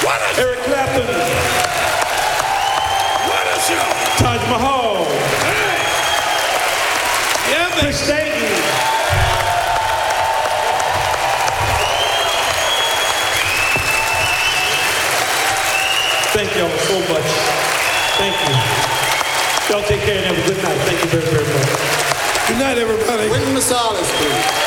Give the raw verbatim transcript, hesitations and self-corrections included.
What a Eric Clapton. What a show. Taj Mahal. Hey. Yeah, man. Chris Stayton. Thank y'all so much. Thank you. Y'all take care and have a good night. Thank you very, very much. Good night, everybody. Wynton Marsalis, please.